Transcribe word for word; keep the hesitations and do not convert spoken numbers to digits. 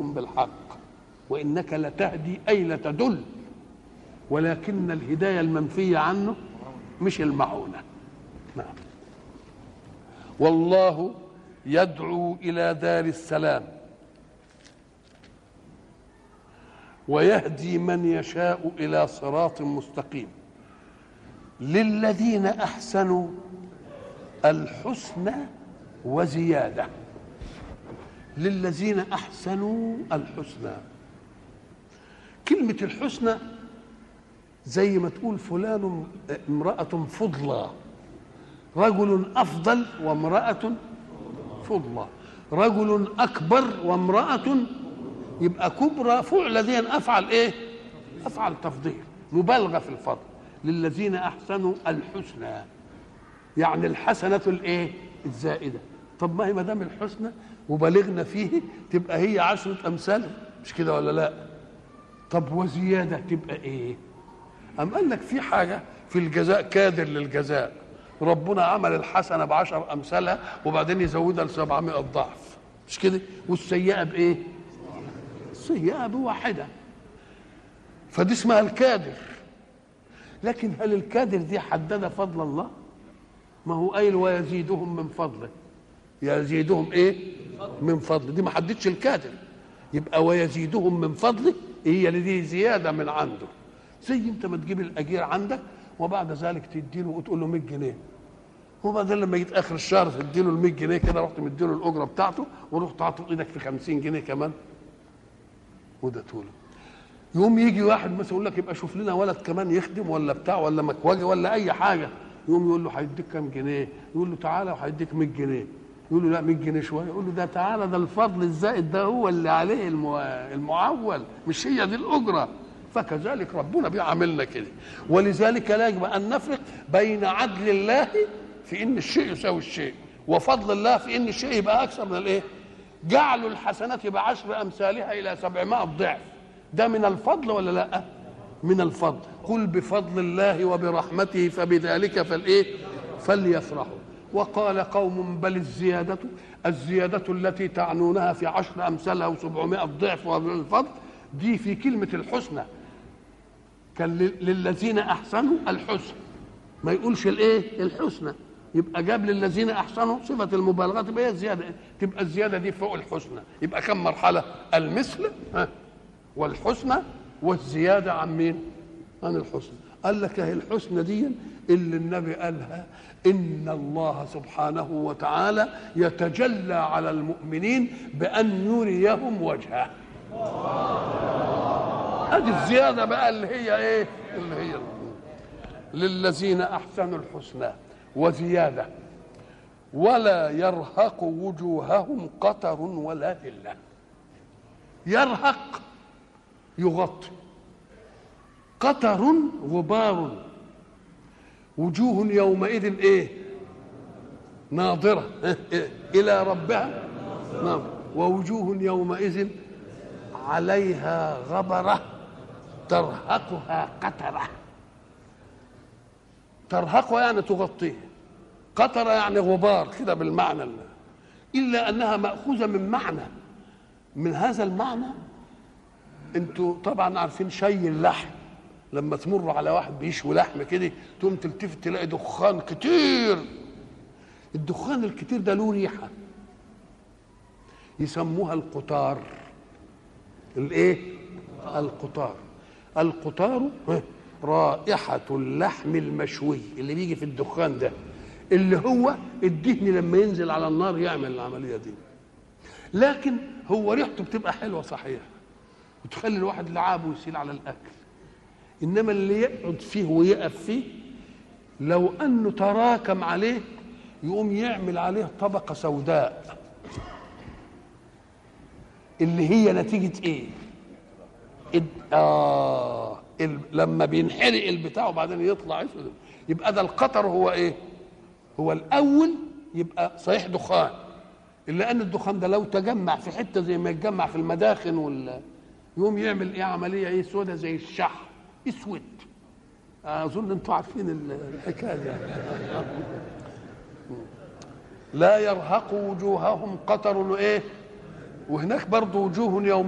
لهم بالحق، وإنك لتهدي أي لتدل، ولكن الهداية المنفية عنه مش المعونة. نعم. والله يدعو إلى دار السلام ويهدي من يشاء إلى صراط مستقيم. للذين أحسنوا الحسنى وزيادة. للذين أحسنوا الحسنى، كلمة الحسنى زي ما تقول فلان امرأة فضلى، رجل أفضل وامرأة فضلى، رجل أكبر وامرأة، يبقى كبرى فعل دي أفعل إيه؟ أفعل تفضيل، مبالغة في الفضل. للذين أحسنوا الحسنى يعني الحسنة الإيه؟ الزائدة. طب ما هي ما دام الحسنى وبلغنا فيه تبقى هي عشرة أمثال، مش كده ولا لا؟ طب وزيادة تبقى إيه؟ أم قال لك في حاجة في الجزاء كادر للجزاء، ربنا عمل الحسنة بعشر أمثالها وبعدين يزودها لسبعمائة ضعف، مش كده؟ والسيئة بإيه؟ السيئة بواحدة، فدي اسمها الكادر. لكن هل الكادر دي حدد فضل الله؟ ما هو قايل ويزيدهم من فضله، يزيدهم ايه؟ من فضله، دي ما حددش الكادر، يبقى ويزيدهم من فضله هي اللي دي زياده من عنده. زي انت ما تجيب الاجير عندك وبعد ذلك تديله وتقول له مية جنيه، وبعدين لما يجي اخر الشهر تديله ال مية جنيه كده، رحت مديله الاجره بتاعته ورحت حاطط ايدك في خمسين جنيه كمان وده طوله. يوم يجي واحد مثلا يقول لك يبقى شوف لنا ولد كمان يخدم ولا بتاع ولا مكواجي ولا اي حاجه، يقوم يقول له هيديك كام جنيه؟ يقول له تعالى وهيديك مية جنيه. يقول له لا مية جنيه شويه. يقول له ده تعالى، ده الفضل الزائد ده هو اللي عليه المعول، مش هي دي الاجره. فكذلك ربنا بيعاملنا كده، ولذلك لا يجب ان نفرق بين عدل الله في ان الشيء يساوي الشيء وفضل الله في ان الشيء يبقى اكثر من الايه؟ جعل الحسنات بعشر امثالها الى سبعمائة ضعف، ده من الفضل ولا لا؟ من الفضل. قل بفضل الله وبرحمته فبذلك فالايه؟ فليفرحوا. وقال قوم بل الزيادة، الزيادة التي تعنونها في عشر أمثالها وسبعمائة ضعف والفضل دي في كلمة الحسنى، كان للذين أحسنوا الحسن، ما يقولش الايه؟ الحسنى، يبقى جاب للذين أحسنوا صفة المبالغة، تبقى هي الزيادة، تبقى الزيادة دي فوق الحسنى. يبقى كم مرحلة؟ المثل ها والحسنى والزيادة عن مين؟ عن الحسنى. قال لك اهي الحسنى دي اللي النبي قالها إن الله سبحانه وتعالى يتجلى على المؤمنين بأن يريهم وجهه. هذه الزيادة بقى اللي هي إيه؟ اللي هي للذين أحسنوا الحسنى وزيادة ولا يرهق وجوههم قتر ولا ذلة. يرهق يغطي، قتر غبار، وجوه يومئذ ايه؟ ناظرة إلى ربها ناظرة، ووجوه يومئذ عليها غبرة ترهقها قترة. ترهقها يعني تغطيه، قترة يعني غبار كده بالمعنى الله، إلا أنها مأخوذة من معنى، من هذا المعنى. انتوا طبعا عارفين شي اللحم، لما تمر على واحد بيشوي لحم كده تقوم تلتفت تلاقي دخان كتير، الدخان الكتير ده له ريحه يسموها القطار. الايه؟ القطار. القطار رائحه اللحم المشوي اللي بيجي في الدخان ده، اللي هو الدهن لما ينزل على النار يعمل العمليه دي. لكن هو ريحته بتبقى حلوه صحيح وتخلي الواحد لعابه يسيل على الاكل، انما اللي يقعد فيه ويقف فيه لو انه تراكم عليه يقوم يعمل عليه طبقه سوداء، اللي هي نتيجه ايه؟ اه لما بينحرق البتاع وبعدين يطلع اسود. يبقى ده القطر هو ايه؟ هو الاول يبقى صحيح دخان، الا ان الدخان ده لو تجمع في حته زي ما يتجمع في المداخن وال يقوم يعمل ايه؟ عمليه ايه؟ سودة زي الشحم اسود. اظن انتوا عارفين الحكايه يعني. لا يرهق وجوههم قتر وايه؟ وهناك برضو وجوه يوم